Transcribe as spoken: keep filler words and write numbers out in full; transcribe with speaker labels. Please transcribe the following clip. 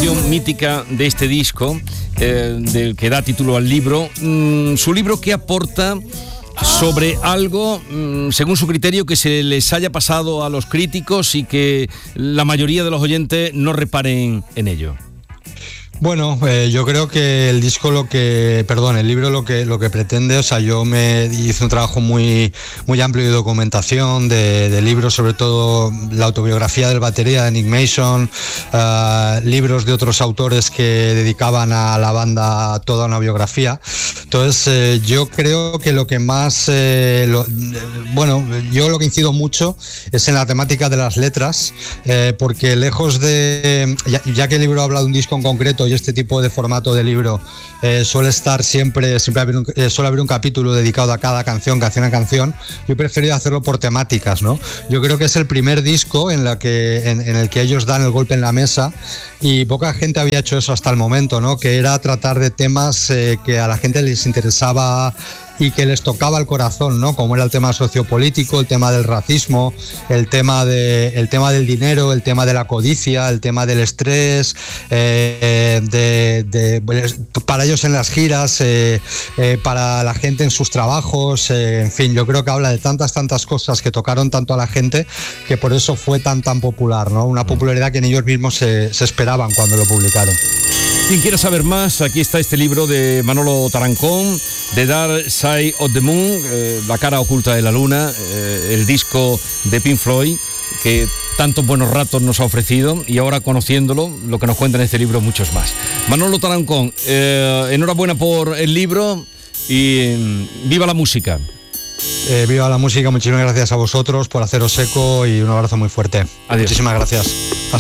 Speaker 1: canción mítica de este disco, eh, del que da título al libro. Mm, su libro que aporta sobre algo, mmm, según su criterio, que se les haya pasado a los críticos y que la mayoría de los oyentes no reparen en ello.
Speaker 2: Bueno, eh, yo creo que el disco lo que, perdón, el libro lo que lo que pretende, o sea, yo me hice un trabajo muy muy amplio de documentación, de, de libros, sobre todo la autobiografía del batería de Nick Mason, uh, libros de otros autores que dedicaban a la banda toda una biografía. Entonces, eh, yo creo que lo que más, eh, lo, bueno, yo lo que incido mucho es en la temática de las letras, eh, porque lejos de, ya, ya que el libro habla de un disco en concreto, y este tipo de formato de libro eh, suele estar siempre, siempre haber un, eh, suele haber un capítulo dedicado a cada canción, canción a canción. Yo he preferido hacerlo por temáticas, ¿no? Yo creo que es el primer disco en, la que, en, en el que ellos dan el golpe en la mesa, y poca gente había hecho eso hasta el momento, ¿no? Que era tratar de temas eh, que a la gente les interesaba y que les tocaba el corazón, ¿no? Como era el tema sociopolítico, el tema del racismo, el tema de, el tema del dinero, el tema de la codicia, el tema del estrés, eh, de, de, para ellos en las giras, eh, eh, para la gente en sus trabajos, eh, en fin, yo creo que habla de tantas, tantas cosas que tocaron tanto a la gente, que por eso fue tan, tan popular, ¿no? Una popularidad que en ellos mismos se, se esperaban cuando lo publicaron.
Speaker 1: Quien quiera saber más, aquí está este libro de Manolo Tarancón, The Dark Side of the Moon, eh, La cara oculta de la luna, eh, el disco de Pink Floyd, que tantos buenos ratos nos ha ofrecido, y ahora conociéndolo, lo que nos cuenta en este libro, muchos más. Manolo Tarancón, eh, enhorabuena por el libro y eh, viva la música.
Speaker 2: Eh, viva la música, muchísimas gracias a vosotros por haceros eco y un abrazo muy fuerte.
Speaker 1: Adiós.
Speaker 2: Muchísimas gracias. Hasta